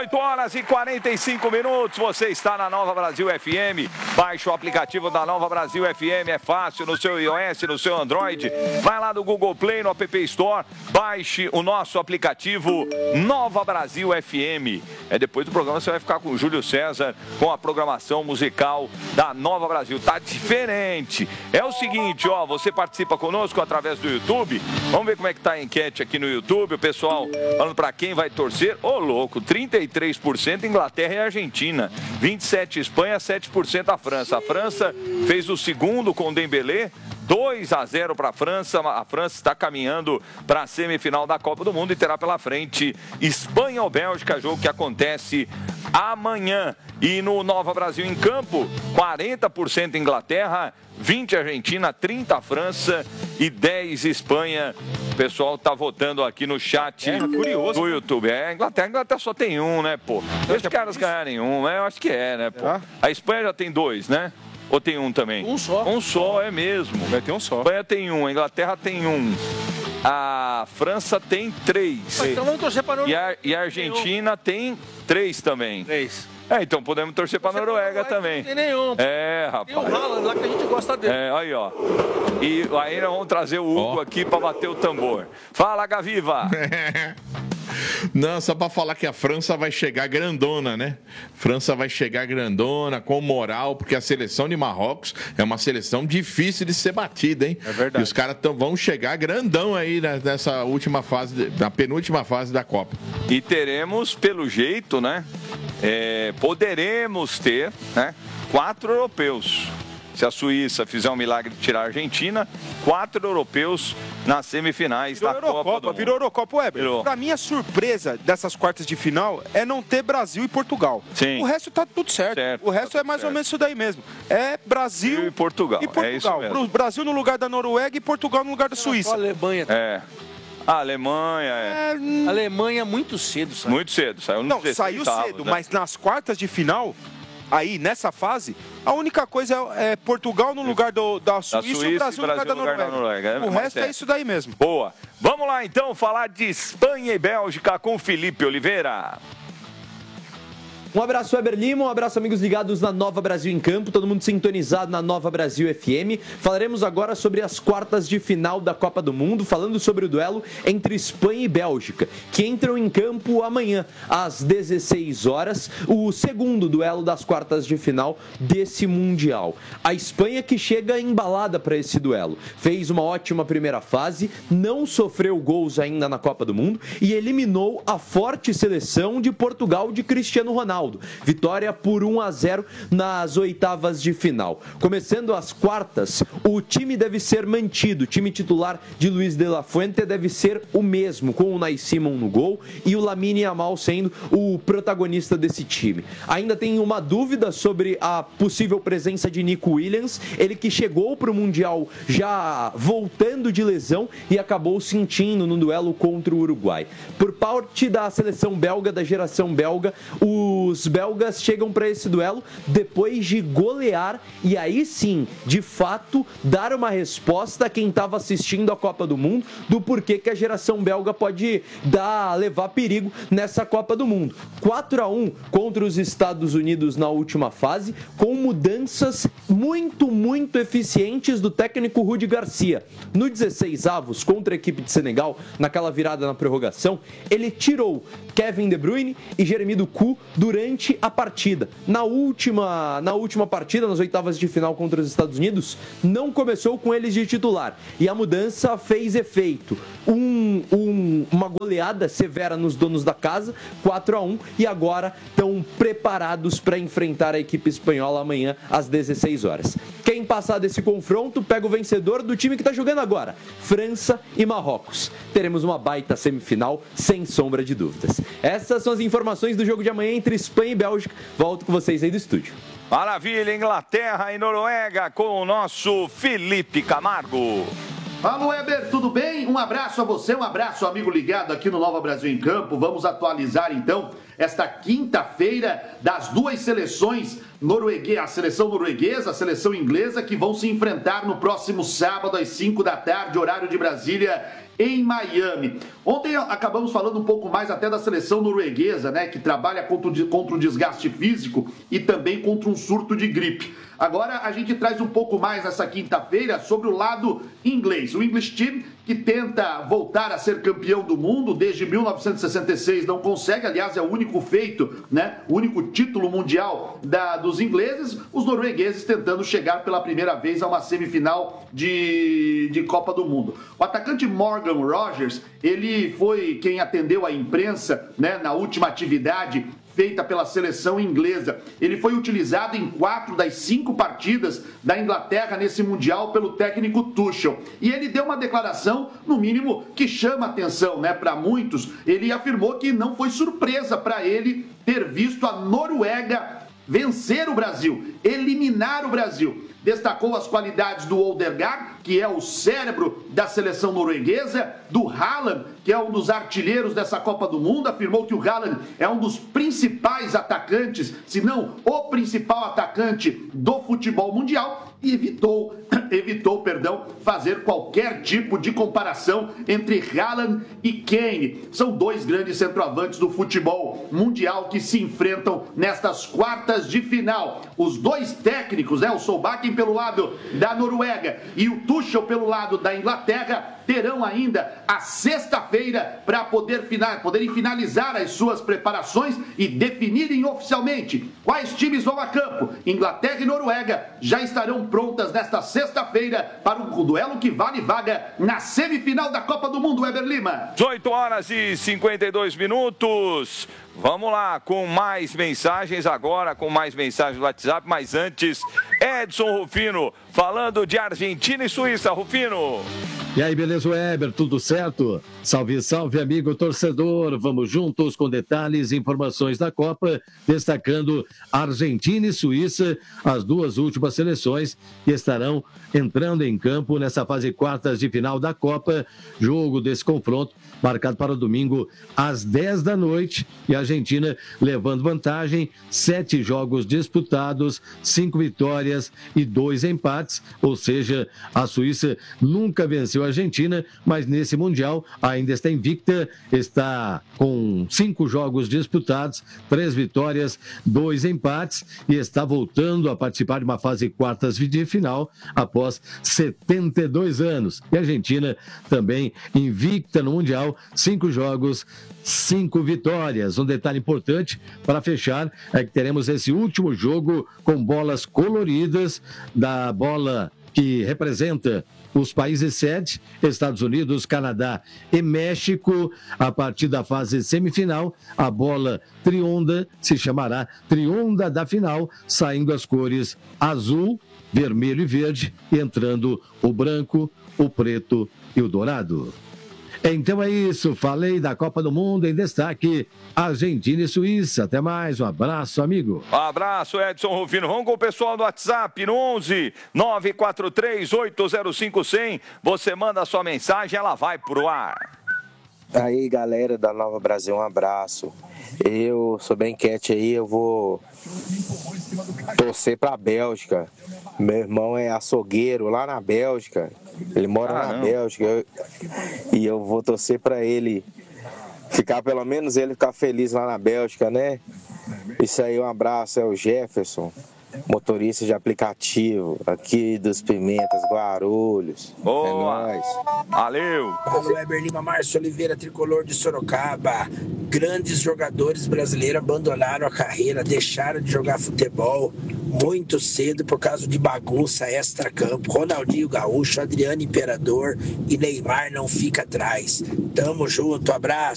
18 horas e 45 minutos, você está na Nova Brasil FM. Baixe o aplicativo da Nova Brasil FM, é fácil, no seu iOS, no seu Android. Vai lá no Google Play, no App Store, baixe o nosso aplicativo Nova Brasil FM. Depois do programa você vai ficar com o Júlio César, com a programação musical da Nova Brasil. Tá diferente. É o seguinte, ó, você participa conosco através do YouTube. Vamos ver como é que tá a enquete aqui no YouTube. O pessoal falando pra quem vai torcer. Ô, louco, 33% Inglaterra e Argentina. 27% Espanha, 7% a França. A França fez o segundo com o Dembélé. 2-0 para a França. A França está caminhando para a semifinal da Copa do Mundo e terá pela frente Espanha ou Bélgica, jogo que acontece amanhã. E no Nova Brasil em campo, 40% Inglaterra, 20% Argentina, 30% França e 10% Espanha. O pessoal está votando aqui no chat curioso, do YouTube. A Inglaterra só tem um, né, pô? Deixa os caras ganharem um, eu acho que né, pô? A Espanha já tem 2, né? Ou tem um também? Um só. Um só, é mesmo. Vai ter um só. A Espanha tem um, a Inglaterra tem um. A França tem 3. Então vamos torcer para a Noruega. E a Argentina tem 3 também. 3. Então podemos torcer para a Noruega também. Não tem nenhum. Rapaz. Tem o Haaland lá que a gente gosta dele. Aí, ó. E aí nós vamos trazer o Hugo aqui para bater o tambor. Fala, Gaviva! Não, só para falar que a França vai chegar grandona, né? França vai chegar grandona, com moral, porque a seleção de Marrocos é uma seleção difícil de ser batida, hein? É verdade. E os caras vão chegar grandão aí nessa última fase, na penúltima fase da Copa. E teremos, pelo jeito, né? Poderemos ter, né? 4 europeus. Se a Suíça fizer um milagre de tirar a Argentina, 4 europeus nas semifinais da Copa do Mundo. Virou Eurocopa, Weber. Pra mim, a surpresa dessas quartas de final é não ter Brasil e Portugal. Sim. O resto tá tudo certo. O resto é mais ou menos isso daí mesmo. É Brasil e Portugal. É isso mesmo. Pro Brasil no lugar da Noruega e Portugal no lugar da Suíça. A Alemanha. A Alemanha A Alemanha muito cedo saiu. Muito cedo, saiu nos 16 saiu cedo, né? Mas nas quartas de final, aí nessa fase, a única coisa é Portugal no lugar da Suíça e o Brasil no lugar da Noruega. O resto é isso daí mesmo. Boa. Vamos lá então falar de Espanha e Bélgica com Felipe Oliveira. Um abraço, Weber Lima, um abraço, amigos ligados na Nova Brasil em Campo, todo mundo sintonizado na Nova Brasil FM. Falaremos agora sobre as quartas de final da Copa do Mundo, falando sobre o duelo entre Espanha e Bélgica, que entram em campo amanhã, às 16 horas, o segundo duelo das quartas de final desse Mundial. A Espanha que chega embalada para esse duelo, fez uma ótima primeira fase, não sofreu gols ainda na Copa do Mundo e eliminou a forte seleção de Portugal de Cristiano Ronaldo. Vitória por 1-0 nas oitavas de final. Começando as quartas, o time deve ser mantido. O time titular de Luis de la Fuente deve ser o mesmo, com o Unai Simon no gol e o Lamine Yamal sendo o protagonista desse time. Ainda tem uma dúvida sobre a possível presença de Nico Williams, ele que chegou para o Mundial já voltando de lesão e acabou sentindo no duelo contra o Uruguai. Por parte da seleção belga, da geração belga, os belgas chegam para esse duelo depois de golear e aí sim, de fato, dar uma resposta a quem estava assistindo a Copa do Mundo do porquê que a geração belga pode levar perigo nessa Copa do Mundo. 4-1 contra os Estados Unidos na última fase, com mudanças muito eficientes do técnico Rudi Garcia. No 16avos, contra a equipe de Senegal, naquela virada na prorrogação, ele tirou Kevin De Bruyne e Jeremy Doku durante a partida. Na última partida, nas oitavas de final contra os Estados Unidos, não começou com eles de titular. E a mudança fez efeito. Uma goleada severa nos donos da casa, 4-1, e agora estão preparados para enfrentar a equipe espanhola amanhã às 16 horas. Quem passar desse confronto pega o vencedor do time que está jogando agora, França e Marrocos. Teremos uma baita semifinal, sem sombra de dúvidas. Essas são as informações do jogo de amanhã entre Espanha e Bélgica. Volto com vocês aí do estúdio. Maravilha, Inglaterra e Noruega com o nosso Felipe Camargo. Alô, Weber, tudo bem? Um abraço a você, um abraço, amigo ligado aqui no Nova Brasil em Campo. Vamos atualizar, então, esta quinta-feira das duas seleções norueguesas, a seleção norueguesa, a seleção inglesa, que vão se enfrentar no próximo sábado às 5 da tarde, horário de Brasília, em Miami. Ontem acabamos falando um pouco mais até da seleção norueguesa, né, que trabalha contra o desgaste físico e também contra um surto de gripe. Agora a gente traz um pouco mais nessa quinta-feira sobre o lado inglês. O English Team, que tenta voltar a ser campeão do mundo desde 1966, não consegue, aliás, é o único feito, né? O único título mundial dos ingleses. Os noruegueses tentando chegar pela primeira vez a uma semifinal de Copa do Mundo. O atacante Morgan Rogers, ele foi quem atendeu a imprensa, né, na última atividade feita pela seleção inglesa. Ele foi utilizado em 4 das 5 partidas da Inglaterra nesse Mundial pelo técnico Tuchel. E ele deu uma declaração, no mínimo, que chama atenção, né, para muitos. Ele afirmou que não foi surpresa para ele ter visto a Noruega vencer o Brasil, eliminar o Brasil. Destacou as qualidades do Odegaard, que é o cérebro da seleção norueguesa, do Haaland, que é um dos artilheiros dessa Copa do Mundo. Afirmou que o Haaland é um dos principais atacantes, se não o principal atacante do futebol mundial, e evitou fazer qualquer tipo de comparação entre Haaland e Kane. São dois grandes centroavantes do futebol mundial que se enfrentam nestas quartas de final. Os dois técnicos, né, o Solbakken pelo lado da Noruega e o Tuchel pelo lado da Inglaterra, terão ainda a sexta-feira para poderem finalizar as suas preparações e definirem oficialmente quais times vão a campo. Inglaterra e Noruega já estarão prontas nesta sexta-feira para um duelo que vale vaga na semifinal da Copa do Mundo, Weber Lima. 18h52. Vamos lá, com mais mensagens agora, com mais mensagens do WhatsApp, mas antes, Edson Rufino, falando de Argentina e Suíça. Rufino. E aí, beleza, Weber? Tudo certo? Salve, salve, amigo torcedor. Vamos juntos com detalhes e informações da Copa, destacando Argentina e Suíça, as duas últimas seleções que estarão entrando em campo nessa fase quartas de final da Copa. Jogo desse confronto marcado para o domingo às 10 da noite, e a Argentina levando vantagem, 7 jogos disputados, 5 vitórias e 2 empates, ou seja, a Suíça nunca venceu a Argentina, mas nesse Mundial ainda está invicta, está com 5 jogos disputados, 3 vitórias, 2 empates, e está voltando a participar de uma fase quartas de final após 72 anos. E a Argentina também invicta no Mundial, 5 jogos, 5 vitórias. Um detalhe importante para fechar é que teremos esse último jogo com bolas coloridas, da bola que representa os países sede, Estados Unidos, Canadá e México. A partir da fase semifinal, a bola trionda se chamará trionda da final, saindo as cores azul, vermelho e verde, e entrando o branco, o preto e o dourado. Então é isso, falei da Copa do Mundo em destaque, Argentina e Suíça. Até mais, um abraço, amigo. Um abraço, Edson Rufino. Vamos com o pessoal do WhatsApp, no 11 943 805 100. Você manda a sua mensagem, ela vai pro ar. Aí, galera da Nova Brasil, um abraço. Eu sou bem quieto aí, eu vou torcer pra Bélgica. Meu irmão é açougueiro lá na Bélgica. Ele mora na Bélgica e eu vou torcer para ele ficar, pelo menos ele ficar feliz lá na Bélgica, né? Isso aí, um abraço, é o Jefferson, motorista de aplicativo aqui dos Pimentas, Guarulhos. Boa. É nóis. Valeu. Paulo Weber Lima, Márcio Oliveira, tricolor de Sorocaba. Grandes jogadores brasileiros abandonaram a carreira, deixaram de jogar futebol muito cedo por causa de bagunça extra-campo. Ronaldinho Gaúcho, Adriano Imperador e Neymar não fica atrás. Tamo junto, abraço.